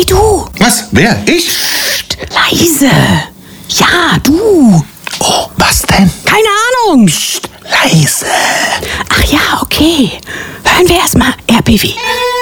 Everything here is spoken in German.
Hey du! Was? Wer? Ich? Psst, leise! Ja, du! Oh, was denn? Keine Ahnung! Psst. Leise. Ach ja, okay. Hören wir erstmal RBW.